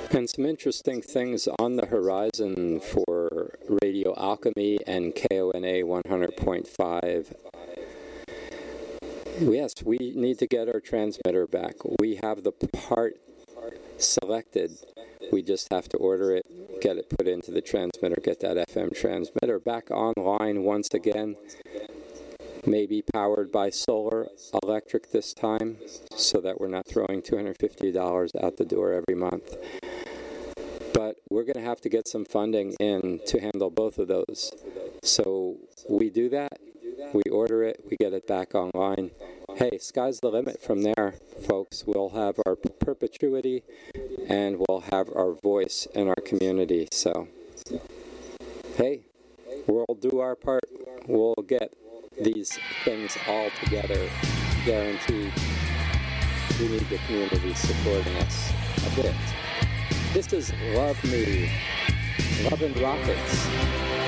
And some interesting things on the horizon for Radio Alchemy and KONA 100.5. Yes, we need to get our transmitter back. We have the part selected. We just have to order it, get it put into the transmitter, get that FM transmitter back online once again. Maybe powered by solar electric this time, so that we're not throwing $250 out the door every month. But we're going to have to get some funding in to handle both of those. So we do that, we order it, we get it back online. Hey, sky's the limit from there, folks. We'll have our perpetuity and we'll have our voice in our community. So, hey, we'll do our part. We'll get these things all together, guaranteed. We need the community supporting us a bit. This is Love Me, Love and Rockets.